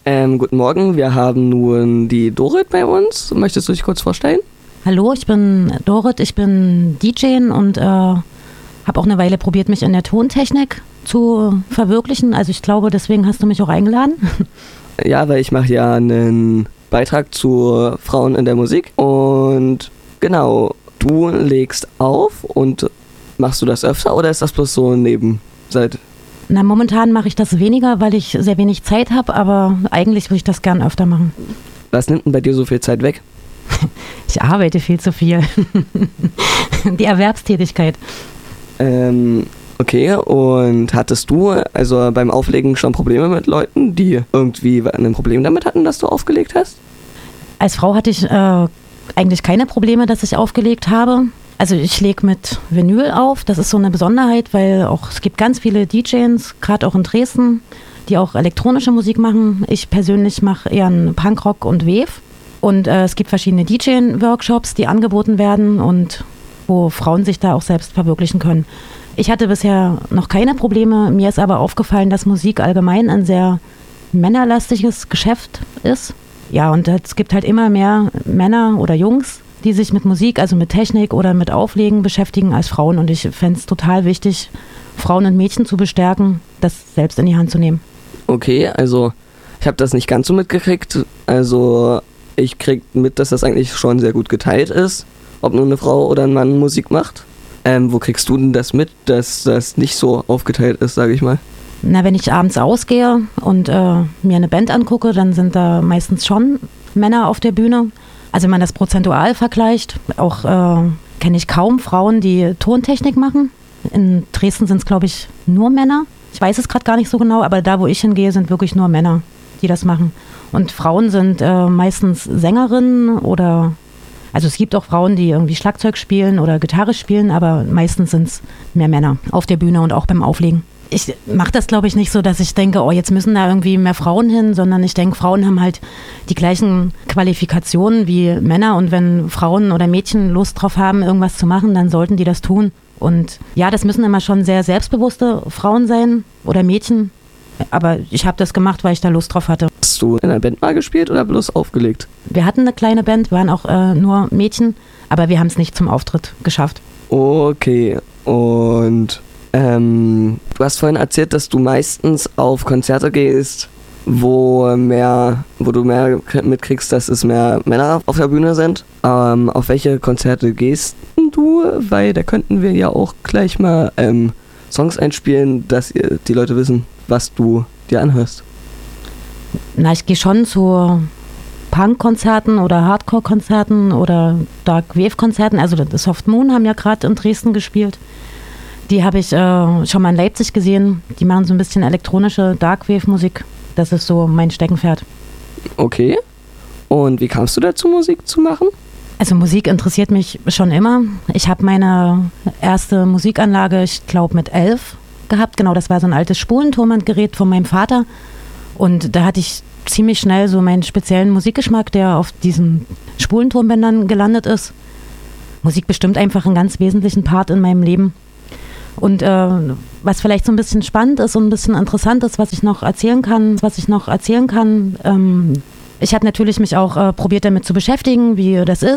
Guten Morgen, wir haben nun die Dorit bei uns. Möchtest du dich kurz vorstellen? Hallo, ich bin Dorit, ich bin DJ und habe auch eine Weile probiert, mich in der Tontechnik zu verwirklichen. Also ich glaube, deswegen hast du mich auch eingeladen. Ja, weil ich mache ja einen Beitrag zu Frauen in der Musik. Und genau, du legst auf und machst du das öfter oder ist das bloß so Nebenseite? Na, momentan mache ich das weniger, weil ich sehr wenig Zeit habe, aber eigentlich würde ich das gern öfter machen. Was nimmt denn bei dir so viel Zeit weg? Ich arbeite viel zu viel. Die Erwerbstätigkeit. Okay, und hattest du also beim Auflegen schon Probleme mit Leuten, die irgendwie ein Problem damit hatten, dass du aufgelegt hast? Als Frau hatte ich eigentlich keine Probleme, dass ich aufgelegt habe. Also ich lege mit Vinyl auf, das ist so eine Besonderheit, weil auch es gibt ganz viele DJs, gerade auch in Dresden, die auch elektronische Musik machen. Ich persönlich mache eher einen Punkrock und Wave. Und es gibt verschiedene DJ-Workshops, die angeboten werden und wo Frauen sich da auch selbst verwirklichen können. Ich hatte bisher noch keine Probleme, mir ist aber aufgefallen, dass Musik allgemein ein sehr männerlastiges Geschäft ist. Ja, und es gibt halt immer mehr Männer oder Jungs, die sich mit Musik, also mit Technik oder mit Auflegen beschäftigen als Frauen. Und ich fände es total wichtig, Frauen und Mädchen zu bestärken, das selbst in die Hand zu nehmen. Okay, also ich habe das nicht ganz so mitgekriegt. Also ich krieg mit, dass das eigentlich schon sehr gut geteilt ist, ob nur eine Frau oder ein Mann Musik macht. Wo kriegst du denn das mit, dass das nicht so aufgeteilt ist, sage ich mal? Na, wenn ich abends ausgehe und mir eine Band angucke, dann sind da meistens schon Männer auf der Bühne. Also wenn man das prozentual vergleicht, auch kenne ich kaum Frauen, die Tontechnik machen. In Dresden sind es, glaube ich, nur Männer. Ich weiß es gerade gar nicht so genau, aber da, wo ich hingehe, sind wirklich nur Männer, die das machen. Und Frauen sind meistens Sängerinnen oder, also es gibt auch Frauen, die irgendwie Schlagzeug spielen oder Gitarre spielen, aber meistens sind es mehr Männer auf der Bühne und auch beim Auflegen. Ich mache das, glaube ich, nicht so, dass ich denke, oh, jetzt müssen da irgendwie mehr Frauen hin, sondern ich denke, Frauen haben halt die gleichen Qualifikationen wie Männer und wenn Frauen oder Mädchen Lust drauf haben, irgendwas zu machen, dann sollten die das tun. Und ja, das müssen immer schon sehr selbstbewusste Frauen sein oder Mädchen, aber ich habe das gemacht, weil ich da Lust drauf hatte. Hast du in einer Band mal gespielt oder bloß aufgelegt? Wir hatten eine kleine Band, waren auch nur Mädchen, aber wir haben es nicht zum Auftritt geschafft. Okay, und du hast vorhin erzählt, dass du meistens auf Konzerte gehst, wo du mehr mitkriegst, dass es mehr Männer auf der Bühne sind. Auf welche Konzerte gehst du? Weil da könnten wir ja auch gleich mal Songs einspielen, dass die Leute wissen, was du dir anhörst. Na, ich gehe schon zu Punk-Konzerten oder Hardcore-Konzerten oder Dark-Wave-Konzerten. Also das Soft Moon haben ja gerade in Dresden gespielt. Die habe ich schon mal in Leipzig gesehen. Die machen so ein bisschen elektronische Dark-Wave-Musik. Das ist so mein Steckenpferd. Okay. Und wie kamst du dazu, Musik zu machen? Also Musik interessiert mich schon immer. Ich habe meine erste Musikanlage, ich glaube mit 11 gehabt. Genau, das war so ein altes Spulentonbandgerät von meinem Vater. Und da hatte ich ziemlich schnell so meinen speziellen Musikgeschmack, der auf diesen Spulentonbändern gelandet ist. Musik bestimmt einfach einen ganz wesentlichen Part in meinem Leben. Und was vielleicht so ein bisschen spannend ist und ein bisschen interessant ist, was ich noch erzählen kann, ich habe natürlich mich auch probiert damit zu beschäftigen, wie das ist.